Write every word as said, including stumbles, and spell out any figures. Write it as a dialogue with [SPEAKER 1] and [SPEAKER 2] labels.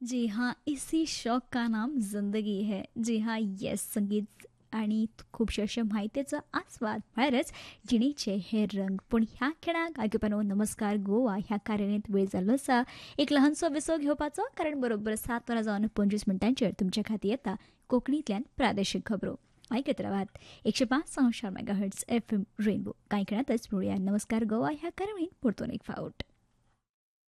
[SPEAKER 1] जी हाँ, इसी शौक का नाम जिंदगी है. जी हाँ, येस, संगीत आणि खूपशे अशे माहितीचो आस्वाद म्हळ्यारच जिणेचे हे रंग. पूण ह्या खेळाक आगेपणू नमस्कार गोवा ह्या कार्यावळींत वेळ जाल्लो आसा एक ल्हानसो विसो घेवपाचो, कारण बरोबर सात वरां जावन पंचवीस मिनटांचेर तुमच्या खाती येता कोंकणींतल्यान प्रादेशीक खबरो. ऐकत रावात एकशे पाच संवशार मेगाहर्ट्ज एफ एम रेनबो. कांय खेळातच पळोवया नमस्कार गोवा ह्या कार्यावळींत परतून एक फावट.